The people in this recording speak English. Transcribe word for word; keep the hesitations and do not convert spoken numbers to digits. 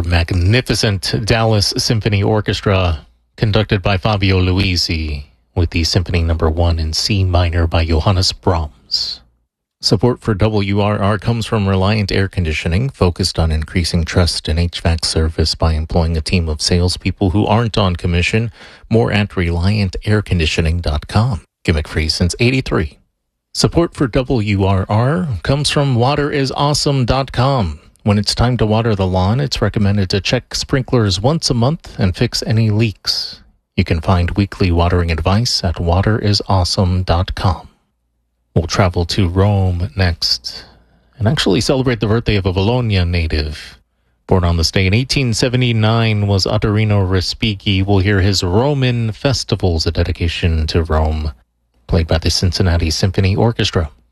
magnificent Dallas Symphony Orchestra, conducted by Fabio Luisi, with the Symphony Number One in C minor by Johannes Brahms. Support for W R R comes from Reliant Air Conditioning, focused on increasing trust in H V A C service by employing a team of salespeople who aren't on commission. More at reliant air conditioning dot com. Gimmick free since eighty-three. Support for W R R comes from water is awesome dot com. When it's time to water the lawn, it's recommended to check sprinklers once a month and fix any leaks. You can find weekly watering advice at water is awesome dot com. We'll travel to Rome next and actually celebrate the birthday of a Bologna native. Born on this day in eighteen seventy-nine was Ottorino Respighi. We'll hear his Roman Festivals, a dedication to Rome, played by the Cincinnati Symphony Orchestra.